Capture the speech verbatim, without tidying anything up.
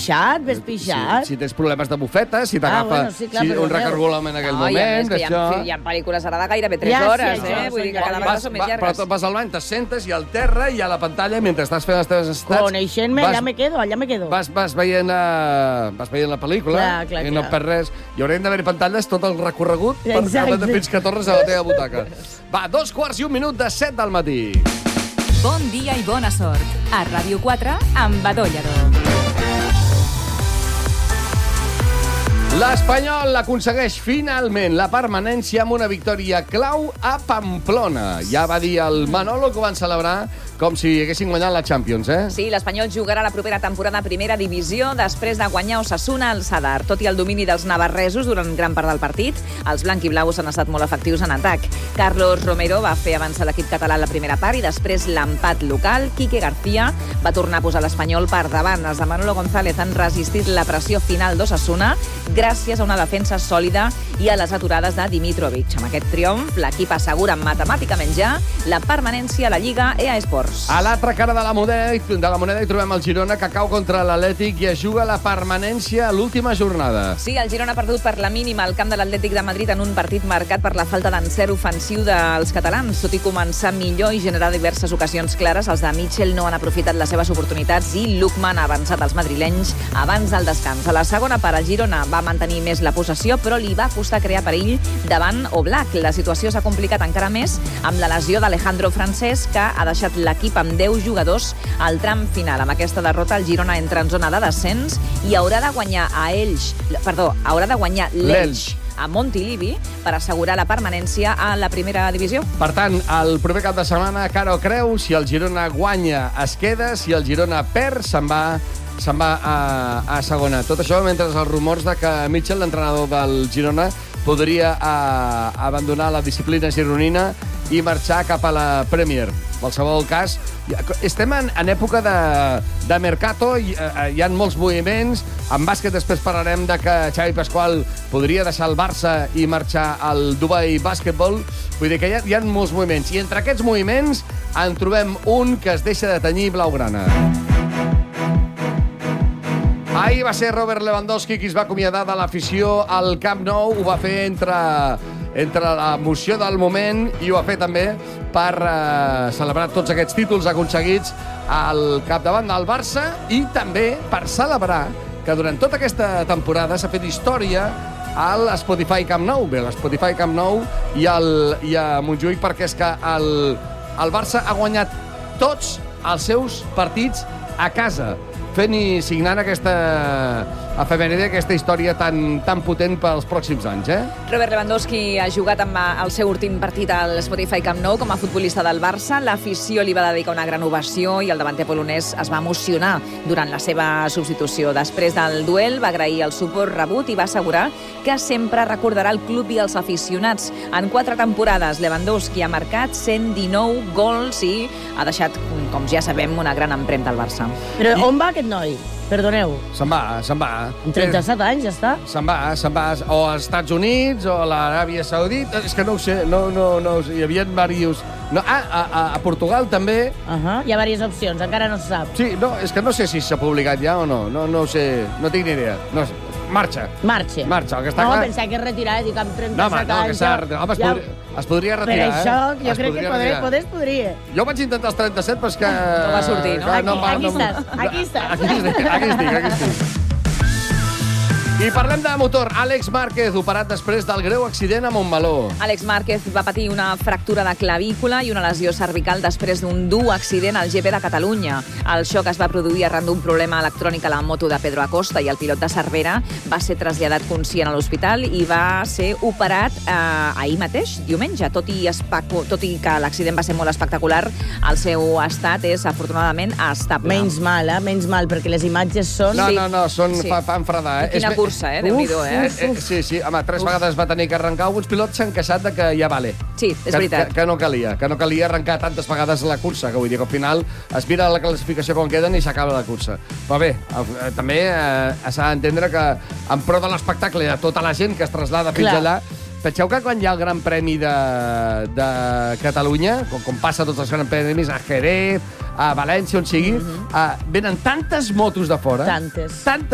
pixat, ves pixat. Si, si tens problemes de bufeta, si t'agafa Ah, bueno, sí, clar, si però un veu. recargolament en aquell No, i a moment, més que hi ha, això... hi ha pel·lícules ara de gairebé tres Ja, sí, hores, això, eh? Vull dir que cada són vegada Vas, són més va, però llargues. tu vas al bany, t'assentes i al terra i a la pantalla, mentre estàs fent les teves estats... Coneixent-me, vas- allà me quedo, allà me quedo. Vas, vas, veient, uh, vas veient la pel·lícula Clar, clar, i no clar. per res. Hi haurien d'haver pantalles tot el recorregut per Exacte. anar fins que tornes a la teva butaca. Va, dos quarts i un minut de set del matí. Bon dia i bona sort. A Ràdio quatre, amb Badó Lledó. L'Espanyol aconsegueix finalment la permanència amb una victòria clau a Pamplona. Ja va dir el Manolo que ho van celebrar com si haguessin guanyat la Champions, eh? Sí, l'Espanyol jugarà la propera temporada a primera divisió després de guanyar Osasuna al Sadar. Tot i el domini dels navarresos durant gran part del partit, els blanquiblaus han estat molt efectius en atac. Carlos Romero va fer avançar l'equip català a la primera part i després l'empat local. Quique García va tornar a posar l'Espanyol per davant. Els de Manolo González han resistit la pressió final d'Osasuna gràcies a una defensa sòlida i a les aturades de Dimitrovic. Amb aquest triomf, l'equip assegura matemàticament ja la permanència a la Lliga E A Sports. A l'altra cara de la moneda, de la moneda hi trobem el Girona, que cau contra l'Atlètic i es juga la permanència a l'última jornada. Sí, el Girona ha perdut per la mínima al camp de l'Atlètic de Madrid en un partit marcat per la falta d'encert ofensiu dels catalans. Tot i començar millor i generar diverses ocasions clares, els de Mitchell no han aprofitat les seves oportunitats i Lukman ha avançat als madrilenys abans del descans. A la segona part, el Girona va mantenir més la possessió, però li va costar crear perill davant Oblak. La situació s'ha complicat encara més amb la lesió d'Alejandro Francés, que ha deixat l'equip amb deu jugadors al tram final. Amb aquesta derrota, el Girona entra en zona de descens i haurà de guanyar a Elx, perdó, haurà de guanyar l'Elx a Montilivi per assegurar la permanència a la primera divisió. Per tant, el proper cap de setmana, cara o creu, si el Girona guanya, es queda, si el Girona perd, se'n va se'n va a, a segona. Tot això mentre els rumors de que Mitchell, l'entrenador del Girona, podria a, abandonar la disciplina gironina i marxar cap a la Premier. En qualsevol cas, estem en, en època de, de mercato, hi, hi ha molts moviments. En bàsquet després parlarem de que Xavi Pasqual podria deixar el Barça i marxar al Dubai Basketball. Vull dir que hi ha, hi ha molts moviments. I entre aquests moviments en trobem un que es deixa de tenyir blaugrana. Ahir va ser Robert Lewandowski qui es va acomiadar de l'afició al Camp Nou. Ho va fer entre, entre l'emoció del moment i ho va fer també per eh, celebrar tots aquests títols aconseguits al capdavant del Barça i també per celebrar que durant tota aquesta temporada s'ha fet història al Spotify Camp Nou. Bé, l'Spotify Camp Nou i, el, i a Montjuïc, perquè és que el, el Barça ha guanyat tots els seus partits a casa, fent i signant aquesta efemèride, aquesta història tan, tan potent pels pròxims anys, eh? Robert Lewandowski ha jugat amb el seu últim partit al Spotify Camp Nou com a futbolista del Barça. L'afició li va dedicar una gran ovació i el davanter polonès es va emocionar durant la seva substitució. Després del duel va agrair el suport rebut i va assegurar que sempre recordarà el club i els aficionats. En quatre temporades, Lewandowski ha marcat cent dinou gols i ha deixat, com ja sabem, una gran empremta al Barça. Però on va aquest noi? Perdoneu. Se'n va, se'n va. Amb trenta-set anys ja està. Se'n va, se'n va o als Estats Units o a l'Aràbia Saudita. És que no ho sé, no, no, no ho sé. Hi havia diversos... No, ah, a, a, a Portugal també. Uh -huh. Hi ha diverses opcions, encara no se sap. Sí, no, és que no sé si s'ha publicat ja o no. No, no ho sé, no tinc ni idea. No sé. Marxa. Marxa. Marxa, el que està no, clar... No, pensava que es retirava, dic, amb trenta-set No, home, no, que anys... s'ha... ja- Home, es, ja- podria, es podria Per retirar, això, eh? jo Es crec que podria poder, retirar. poder es podria. Jo vaig intentar els trenta-set, però és que... No va sortir, no? Que Aquí, va- aquí no- estàs, aquí estàs. Aquí estic, aquí estic, aquí estic. I parlem de motor. Àlex Márquez, operat després del greu accident a Montmeló. Àlex Márquez va patir una fractura de clavícula i una lesió cervical després d'un dur accident al G P de Catalunya. El xoc es va produir arran d'un problema electrònic a la moto de Pedro Acosta i el pilot de Cervera va ser traslladat conscient a l'hospital i va ser operat eh, ahir mateix, diumenge. Tot i, especu... Tot i que l'accident va ser molt espectacular, el seu estat és afortunadament estable. Menys mal, eh? Menys mal, perquè les imatges són... No, Sí. no, no, són, Sí. fa, fan fredar, eh? Quina És- cursa, eh? Déu-n'hi-do, eh? Eh, eh, sí, sí, home, tres Uf. vegades va tenir que arrencar. Alguns pilots s'han queixat de que ja vale. Sí, és que, veritat. Que, que no calia, que no calia arrencar tantes vegades la cursa, que vull dir que al final es mira la classificació quan queden i s'acaba la cursa. Però bé, eh, també eh, s'ha d'entendre que en pro de l'espectacle de tota la gent que es traslada fins Clar. allà, penseu que quan hi ha el Gran Premi de, de Catalunya, com, com passa a tots els Gran Premis, a Jerez, a València, on sigui, mm -hmm. uh, venen tantes motos de fora, Tantes. tantes